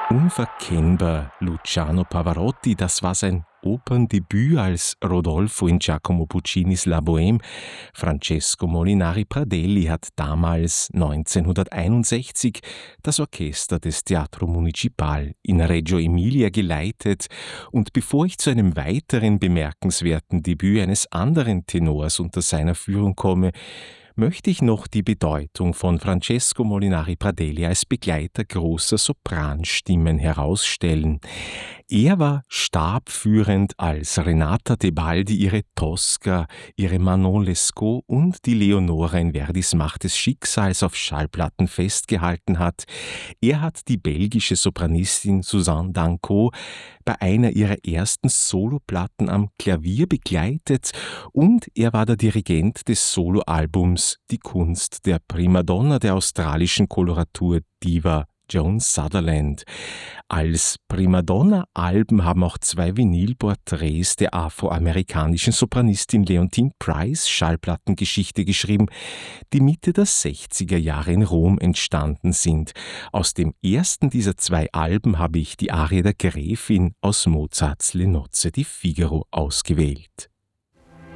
Unverkennbar Luciano Pavarotti, das war sein Operndebüt als Rodolfo in Giacomo Puccinis La Bohème. Francesco Molinari Pradelli hat damals 1961 das Orchester des Teatro Municipal in Reggio Emilia geleitet, und bevor ich zu einem weiteren bemerkenswerten Debüt eines anderen Tenors unter seiner Führung komme, möchte ich noch die Bedeutung von Francesco Molinari Pradelli als Begleiter großer Sopranstimmen herausstellen. Er war stabführend, als Renata Tebaldi ihre Tosca, ihre Manon Lescaut und die Leonore in Verdis Macht des Schicksals auf Schallplatten festgehalten hat. Er hat die belgische Sopranistin Suzanne Danco bei einer ihrer ersten Soloplatten am Klavier begleitet, und er war der Dirigent des Soloalbums Die Kunst der Primadonna der australischen Koloratur-Diva Joan Sutherland. Als Primadonna-Alben haben auch 2 Vinylporträts der afroamerikanischen Sopranistin Leontine Price Schallplattengeschichte geschrieben, die Mitte der 60er Jahre in Rom entstanden sind. Aus dem ersten dieser 2 Alben habe ich die Arie der Gräfin aus Mozarts Le Nozze di Figaro ausgewählt.